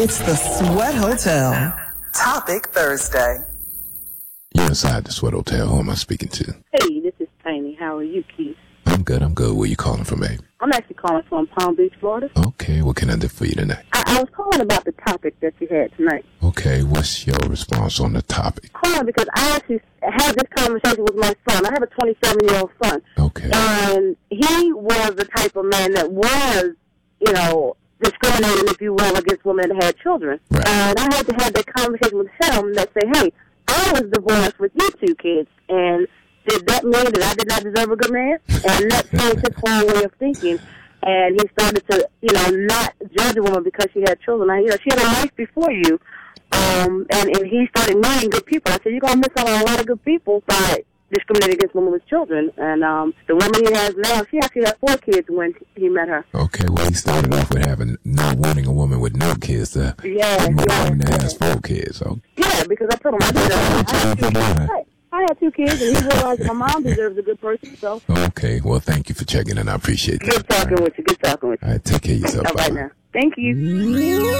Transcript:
It's the Sweat Hotel. Topic Thursday. You're inside the Sweat Hotel. Who am I speaking to? Hey, this is Tiny. How are you, Keith? I'm good. Where you calling from, babe? I'm actually calling from Palm Beach, Florida. Okay, what can I do for you tonight? I was calling about the topic that you had tonight. Okay, what's your response on the topic? Calling because I actually had this conversation with my son. I have a 27-year-old son. Okay. And he was the type of man that was, discriminating, if you will, against women that had children. Right. And I had to have that conversation with him that say, hey, I was divorced with you two kids, and did that mean that I did not deserve a good man? And that changed his whole way of thinking. And he started to, not judge a woman because she had children. She had a life before you. And he started marrying good people. I said, you're going to miss out on a lot of good people by discriminating against women with children. And the woman he has now, she actually had 4 kids when he met her. Okay, well, he started off with not wanting a woman with no kids to woman that has 4 kids. So. Yeah, because I told him I had 2 kids, and he realized my mom deserves a good person. So. Okay, well, thank you for checking in. I appreciate that. Good talking with you. All right, take care of yourself. All right now. Thank you.